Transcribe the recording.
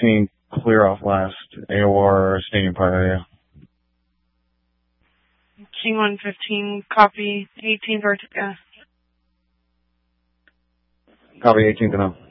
115, clear off last. AOR, Stadium Park area. C-115, copy, 18 Vertica. Copy, 18 to know.